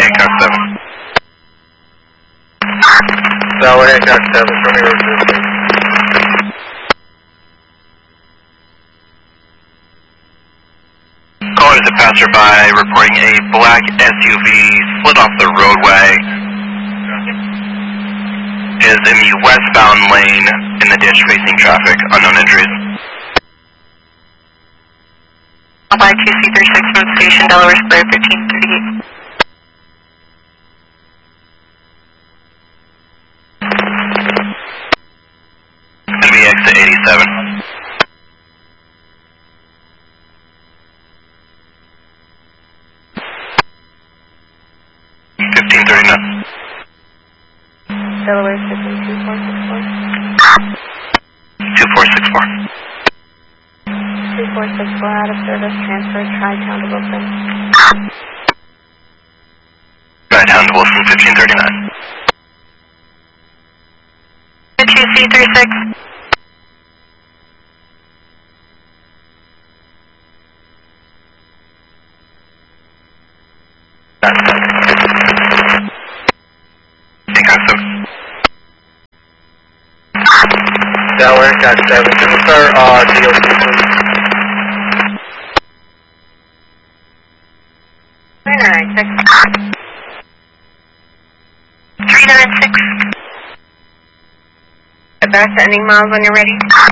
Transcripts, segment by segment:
Hancock 7. Tower Hancock 7, show me road 2. Caller is a passerby reporting a black SUV slid off the roadway. Is in the westbound lane in the ditch facing traffic. Unknown injuries. By 2C36 from station Delaware Square 1338. Gonna be exit 87. Delaware City 2464. 2464. 2464 out of service, transfer Tri-Town to Wilson. Tri-Town to Wilson 1539. 2C36. Tower Hancock 7, can we start DOT please? 396. Back to ending miles when you're ready.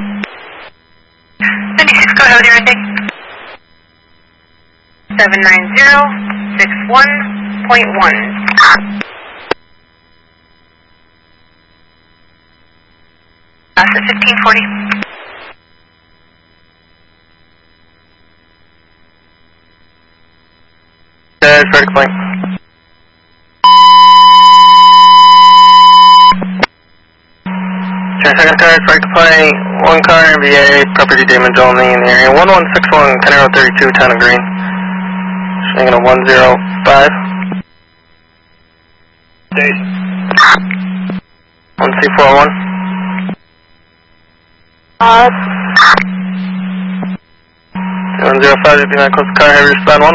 96, go ahead with everything. 79061.1. That's at 1540. Vertical point. Second car, vertical point, one car, MVA, property damage only in the area. 1161, County Road 32, Town of Green. Swinging a 105. State. 1C41. 105, if you're not close to car, heavy respond 1.